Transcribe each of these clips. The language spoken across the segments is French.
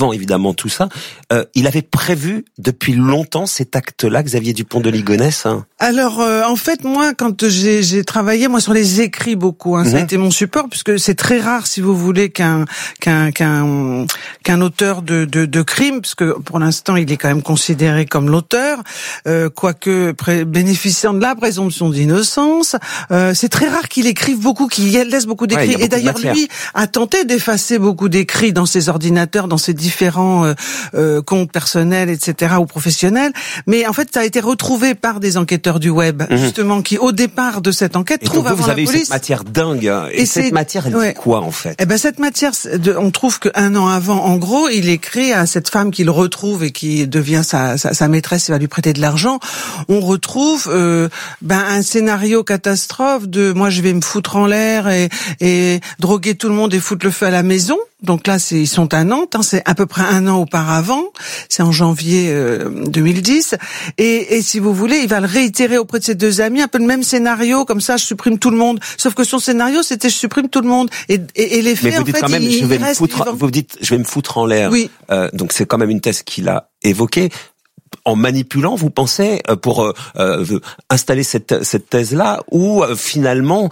avant évidemment tout ça, il avait prévu depuis longtemps cet acte-là, Xavier Dupont de Ligonnès. Alors, en fait, moi, quand j'ai travaillé, moi, sur les écrits beaucoup, ça a été mon support, puisque c'est très rare, si vous voulez, qu'un auteur de crime, parce que pour l'instant, il est quand même considéré comme l'auteur, quoique bénéficiant de la présomption d'innocence, c'est très rare qu'il écrive beaucoup, qu'il laisse beaucoup d'écrits. Et d'ailleurs, lui a tenté d'effacer beaucoup d'écrits dans ses ordinateurs, dans ses différents comptes personnels, etc., ou professionnels. Mais en fait, ça a été retrouvé par des enquêteurs du web, justement, qui, au départ de cette enquête, trouvent avant la police. Vous avez eu cette matière dingue. Et cette matière, elle dit quoi, en fait? Cette matière, on trouve qu'un an avant, en gros, il écrit à cette femme qu'il retrouve et qui devient sa maîtresse et va lui prêter de l'argent. On retrouve un scénario catastrophe de moi je vais me foutre en l'air et droguer tout le monde et foutre le feu à la maison. Donc là, ils sont à Nantes, c'est à peu près un an auparavant, c'est en janvier 2010, et si vous voulez, il va le réitérer auprès de ses deux amis, un peu le même scénario, comme ça, je supprime tout le monde. Sauf que son scénario, c'était je supprime tout le monde, et les faits, mais vous dites quand même, vous dites, je vais me foutre en l'air. Oui. Donc c'est quand même une thèse qu'il a évoquée. En manipulant, vous pensez, pour installer cette thèse-là, ou finalement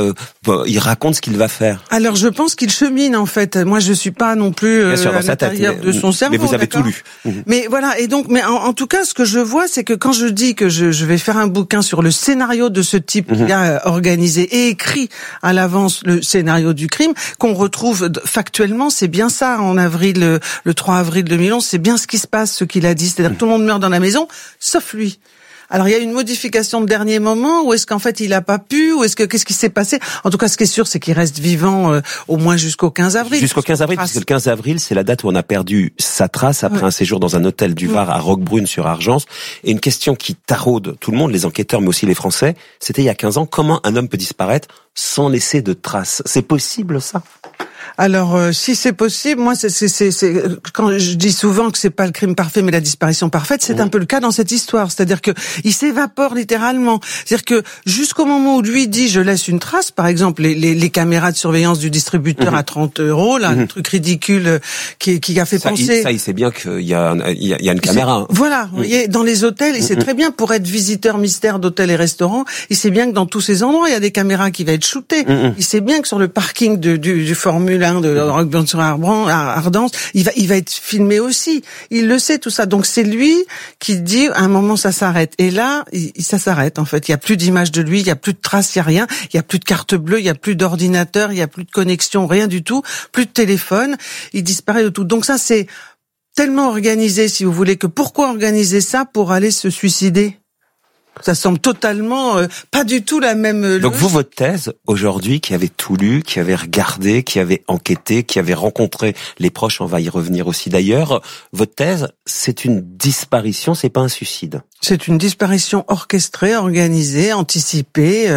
il raconte ce qu'il va faire? Alors je pense qu'il chemine en fait. Moi je suis pas non plus à l'intérieur de son cerveau. Mais vous avez tout lu. Mais voilà, et donc, mais en tout cas, ce que je vois, c'est que quand je dis que je vais faire un bouquin sur le scénario de ce type qui a organisé et écrit à l'avance le scénario du crime, qu'on retrouve factuellement, c'est bien ça. En avril, le 3 avril 2011, c'est bien ce qui se passe, ce qu'il a dit. C'est-à-dire que tout le monde meurt dans la maison, sauf lui. Alors il y a une modification de dernier moment, ou est-ce qu'en fait il a pas pu, ou qu'est-ce qui s'est passé? En tout cas, ce qui est sûr, c'est qu'il reste vivant au moins jusqu'au 15 avril. Jusqu'au 15 avril, parce que le 15 avril, c'est la date où on a perdu sa trace après un séjour dans un hôtel du Var à Roquebrune-sur-Argence. Et une question qui taraude tout le monde, les enquêteurs, mais aussi les Français, c'était il y a 15 ans, comment un homme peut disparaître sans laisser de traces? C'est possible, ça? Alors, si c'est possible, moi, c'est quand je dis souvent que c'est pas le crime parfait, mais la disparition parfaite, c'est un peu le cas dans cette histoire. C'est-à-dire que il s'évapore littéralement. C'est-à-dire que jusqu'au moment où lui dit je laisse une trace, par exemple les caméras de surveillance du distributeur à 30 €, là, un truc ridicule qui a fait penser. Il sait bien qu'il y a une caméra. Voilà, vous voyez, dans les hôtels, il sait très bien, pour être visiteur mystère d'hôtels et restaurants, il sait bien que dans tous ces endroits, il y a des caméras qui vont être shootées. Il sait bien que sur le parking du Formule 1 de Roquebrune-sur-Ardence, il va être filmé aussi. Il le sait tout ça. Donc c'est lui qui dit à un moment ça s'arrête. Et là, ça s'arrête en fait. Il y a plus d'image de lui, il y a plus de traces, il y a rien, il y a plus de carte bleue, il y a plus d'ordinateur, il y a plus de connexion, rien du tout, plus de téléphone. Il disparaît de tout. Donc ça c'est tellement organisé, si vous voulez, que pourquoi organiser ça pour aller se suicider? Ça semble totalement pas du tout la même logique. Donc vous, votre thèse, aujourd'hui, qui avez tout lu, qui avez regardé, qui avez enquêté, qui avez rencontré les proches, on va y revenir aussi d'ailleurs, votre thèse, c'est une disparition, c'est pas un suicide. C'est une disparition orchestrée, organisée, anticipée,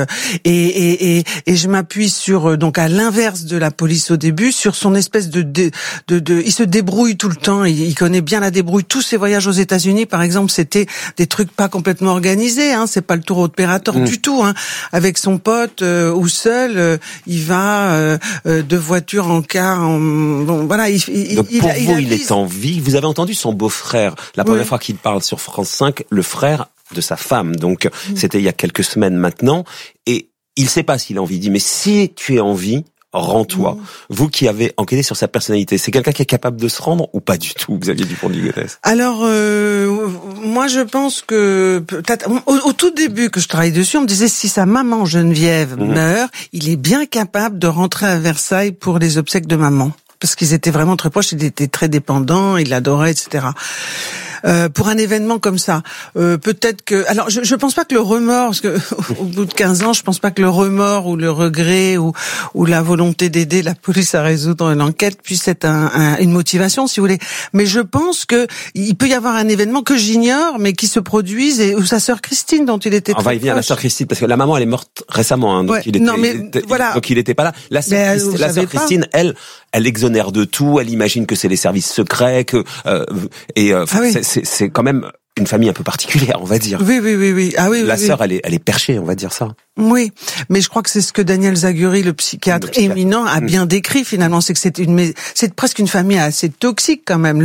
et je m'appuie sur, donc à l'inverse de la police au début, sur son espèce de il se débrouille tout le temps, il connaît bien la débrouille. Tous ses voyages aux États-Unis, par exemple, c'était des trucs pas complètement organisés, c'est pas le tour opérateur du tout, avec son pote ou seul, il va de voiture en car, bon voilà. Donc pour vous, il est en vie. Vous avez entendu son beau-frère la première fois qu'il parle sur France 5, le frère de sa femme. Donc c'était il y a quelques semaines maintenant, et il sait pas s'il a envie. Il dit mais si tu es en vie, rends-toi. Vous qui avez enquêté sur sa personnalité, c'est quelqu'un qui est capable de se rendre ou pas du tout, Xavier Dupont de Ligonnès? Alors, moi je pense que peut-être au tout début que je travaillais dessus, on me disait si sa maman Geneviève meurt, il est bien capable de rentrer à Versailles pour les obsèques de maman. Parce qu'ils étaient vraiment très proches, ils étaient très dépendants, il l'adorait, etc. Pour un événement comme ça, peut-être que... Alors, je pense pas que le remords, parce que au bout de 15 ans, je pense pas que le remords ou le regret ou la volonté d'aider la police à résoudre l'enquête puisse être une motivation, si vous voulez. Mais je pense que il peut y avoir un événement que j'ignore, mais qui se produise, et où sa sœur Christine, dont il était très proche. On va y venir à la sœur Christine, parce que la maman, elle est morte récemment, donc il était pas là. La sœur Christine, elle exonère de tout, elle imagine que c'est les services secrets, c'est quand même une famille un peu particulière, on va dire. Oui. Ah oui. La sœur, elle est perchée, on va dire ça. Oui, mais je crois que c'est ce que Daniel Zaguri, le psychiatre éminent, a bien décrit finalement, c'est que c'est presque une famille assez toxique quand même.